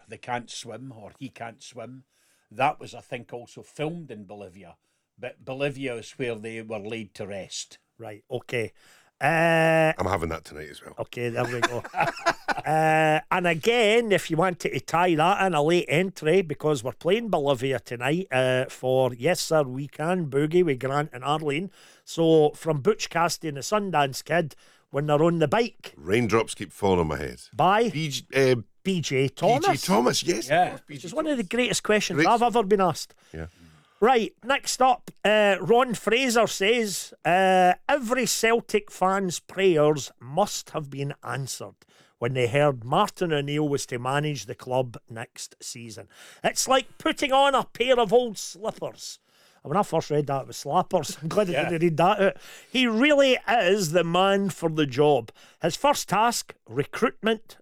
they can't swim or he can't swim. That was, I think, also filmed in Bolivia. But Bolivia is where they were laid to rest. Right, okay. I'm having that tonight as well. Okay, there we go. And again, if you wanted to tie that in, a late entry, because we're playing Bolivia tonight for Yes Sir We Can Boogie with Grant and Arlene. So from Butch Cassidy and the Sundance Kid, when they're on the bike. Raindrops keep falling on my head. By BJ Thomas. BJ Thomas, yes. Yeah. Which is one of the greatest questions Great. I've ever been asked. Yeah. Right, next up, Ron Fraser says, every Celtic fan's prayers must have been answered when they heard Martin O'Neill was to manage the club next season. It's like putting on a pair of old slippers. When I first read that, it was slappers. I'm glad I didn't read that out. He really is the man for the job. His first task, recruitment.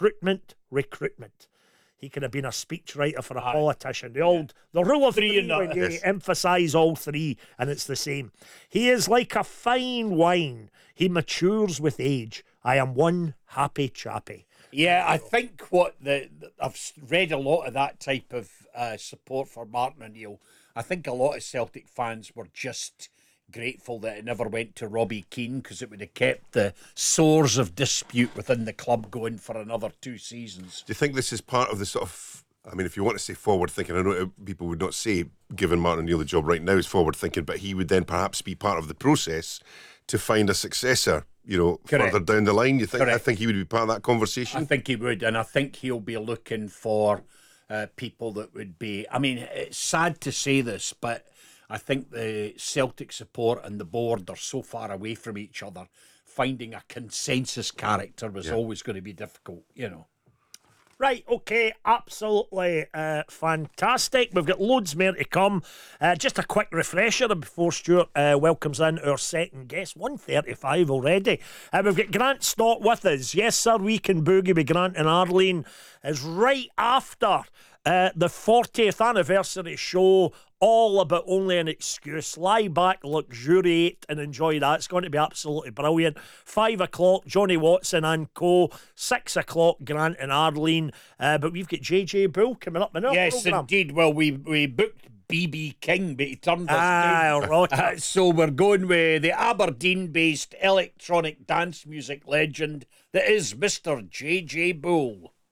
He could have been a speechwriter for a politician. The rule of three, when you emphasise all three, and it's the same. He is like a fine wine. He matures with age. I am one happy chappy. Yeah, I think I've read a lot of that type of support for Martin O'Neill. I think a lot of Celtic fans were just grateful that it never went to Robbie Keane, because it would have kept the sores of dispute within the club going for another 2 seasons. Do you think this is part of the sort of, I mean, if you want to say forward thinking, I know people would not say giving Martin O'Neill the job right now is forward thinking, but he would then perhaps be part of the process to find a successor, Correct. further down the line. You think? Correct. I think he would be part of that conversation. I think he would, and I think he'll be looking for people that would be, I mean, it's sad to say this, but I think the Celtic support and the board are so far away from each other. Finding a consensus character was always going to be difficult, Right, okay, absolutely fantastic. We've got loads more to come. Just a quick refresher before Stuart welcomes in our second guest. 1:35 already. We've got Grant Stott with us. Yes, sir, we can boogie with Grant and Arlene. Is right after the 40th anniversary show, all about Only an Excuse. Lie back, luxuriate and enjoy that. It's going to be absolutely brilliant. 5 o'clock, Johnny Watson and co. 6 o'clock, Grant and Arlene. But we've got JJ Bull coming up in our Yes, programme. indeed. Well, we booked BB King, but he turned us down. Right. So we're going with the Aberdeen-based electronic dance music legend that is Mr. JJ Bull.